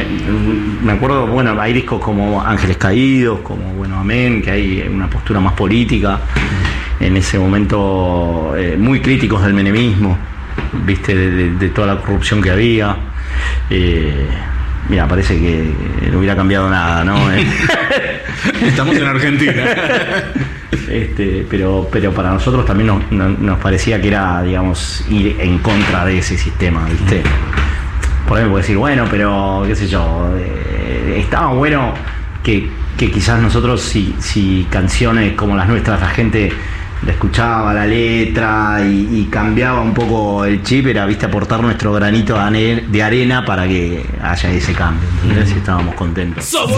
me acuerdo, bueno, hay discos como Ángeles Caídos, como Bueno Amén, que hay una postura más política. En ese momento, muy críticos del menemismo, viste, de toda la corrupción que había. Mira, parece que no hubiera cambiado nada, ¿no? Estamos en Argentina. Pero para nosotros también nos parecía que era, digamos, ir en contra de ese sistema, ¿viste? Por ahí me puedo decir, bueno, pero qué sé yo, estaba bueno que quizás nosotros, si canciones como las nuestras, la gente la escuchaba la letra y cambiaba un poco el chip, era, viste, aportar nuestro granito de arena para que haya ese cambio, ¿entendés? Y estábamos contentos.